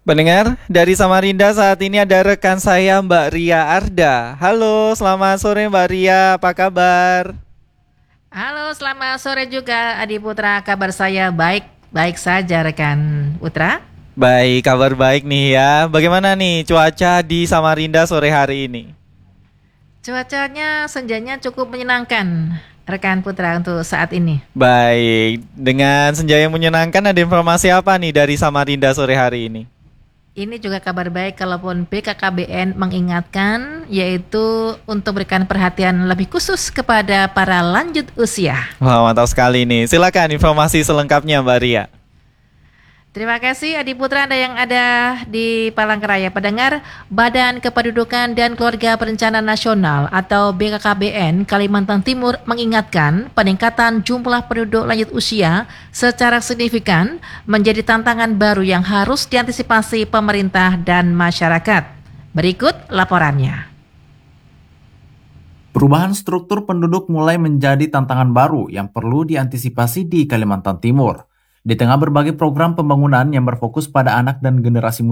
Pendengar, dari Samarinda saat ini ada rekan saya Mbak Ria Arda. Halo, selamat sore Mbak Ria, apa kabar? Halo, selamat sore juga Adi Putra. Kabar saya baik-baik saja rekan Putra. Baik, kabar baik nih ya. Bagaimana nih cuaca di Samarinda sore hari ini? Cuacanya senjanya cukup menyenangkan rekan Putra untuk saat ini. Baik, dengan senja yang menyenangkan ada informasi apa nih dari Samarinda sore hari ini? Ini juga kabar baik kalaupun BKKBN mengingatkan yaitu untuk berikan perhatian lebih khusus kepada para lanjut usia. Wah, mantap sekali nih. Silakan informasi selengkapnya Mbak Ria. Terima kasih Adi Putra Anda yang ada di Palangkaraya. Pendengar, Badan Kependudukan dan Keluarga Perencanaan Nasional atau BKKBN Kalimantan Timur mengingatkan peningkatan jumlah penduduk lanjut usia secara signifikan menjadi tantangan baru yang harus diantisipasi pemerintah dan masyarakat. Berikut laporannya. Perubahan struktur penduduk mulai menjadi tantangan baru yang perlu diantisipasi di Kalimantan Timur. Di tengah berbagai program pembangunan yang berfokus pada anak dan generasi muda,